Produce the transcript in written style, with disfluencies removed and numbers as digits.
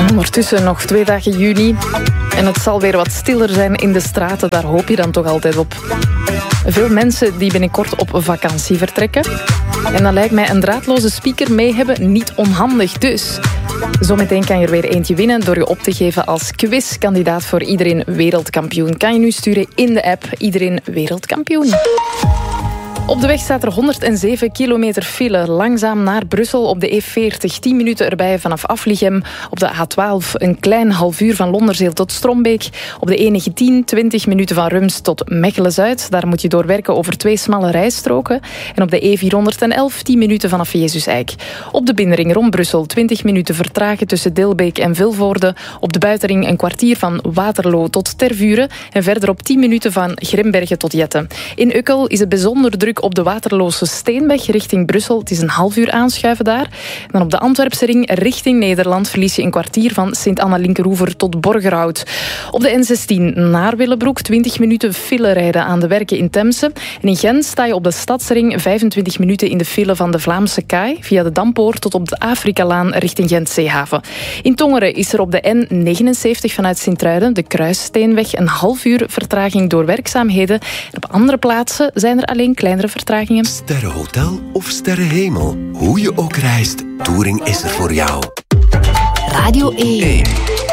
Ondertussen nog 2 dagen juni. En het zal weer wat stiller zijn in de straten. Daar hoop je dan toch altijd op. Veel mensen die binnenkort op vakantie vertrekken. En dan lijkt mij een draadloze speaker mee hebben niet onhandig. Dus zometeen kan je er weer eentje winnen door je op te geven als quizkandidaat voor Iedereen Wereldkampioen. Kan je nu sturen in de app Iedereen Wereldkampioen. Op de weg staat er 107 kilometer file. Langzaam naar Brussel op de E40. 10 minuten erbij vanaf Aflichem. Op de A12 een klein half uur van Londerzeel tot Strombeek. Op de E19 20 minuten van Rums tot Mechelen-Zuid. Daar moet je doorwerken over 2 smalle rijstroken. En op de E411 10 minuten vanaf Jezus-Eik. Op de binnenring rond Brussel 20 minuten vertragen tussen Dilbeek en Vilvoorde. Op de buitenring een kwartier van Waterloo tot Tervuren. En verder op 10 minuten van Grimbergen tot Jetten. In Ukkel is het bijzonder druk op de Waterloose Steenweg richting Brussel. Het is een half uur aanschuiven daar. Dan op de Antwerpse ring richting Nederland verlies je een kwartier van Sint-Anna-Linkeroever tot Borgerhout. Op de N16 naar Willebroek 20 minuten file rijden aan de werken in Temse. En in Gent sta je op de Stadsring 25 minuten in de file van de Vlaamse Kaai via de Dampoort tot op de Afrikalaan richting Gent-Zeehaven. In Tongeren is er op de N79 vanuit Sint-Truiden de Kruissteenweg een half uur vertraging door werkzaamheden. En op andere plaatsen zijn er alleen kleinere vertragingen. Sterrenhotel of sterrenhemel. Hoe je ook reist, Touring is er voor jou. Radio 1.